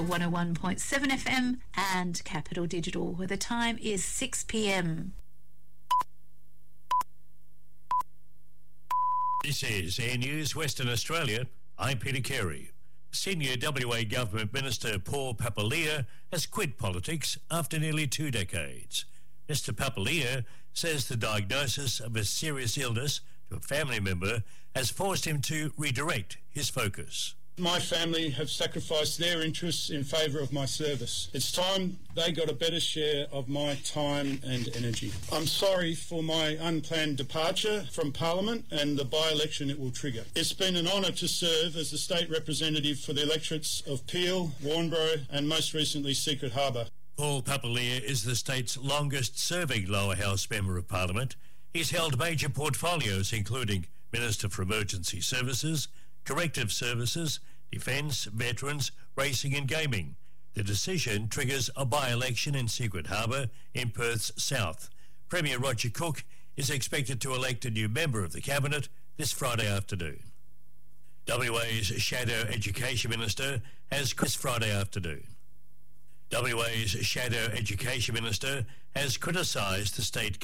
101.7 FM and Capital Digital, where the time is 6 p.m. This is Air News Western Australia. I'm Peter Carey. Senior WA Government Minister Paul Papalia has quit politics after nearly 2 decades. Mr Papalia says the diagnosis of a serious illness to a family member has forced him to redirect his focus. My family have sacrificed their interests in favour of my service. It's time they got a better share of my time and energy. I'm sorry for my unplanned departure from Parliament and the by-election it will trigger. It's been an honour to serve as the state representative for the electorates of Peel, Warnbro and most recently Secret Harbour. Paul Papalia is the state's longest-serving lower house member of Parliament. He's held major portfolios including Minister for Emergency Services, Corrective Services, Defence, Veterans, Racing and Gaming. The decision triggers a by-election in Secret Harbour in Perth's south. Premier Roger Cook is expected to elect a new member of the Cabinet this Friday afternoon. WA's Shadow Education Minister has criticised the state